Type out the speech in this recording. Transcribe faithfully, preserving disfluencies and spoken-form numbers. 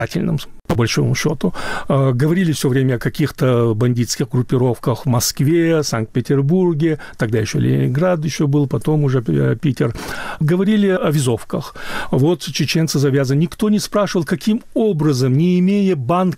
по большому счету. Говорили все время о каких-то бандитских группировках в Москве, Санкт-Петербурге, тогда еще Ленинград еще был, потом уже Питер. Говорили о визовках. Вот чеченцы завязаны. Никто не спрашивал, каким образом, не имея банд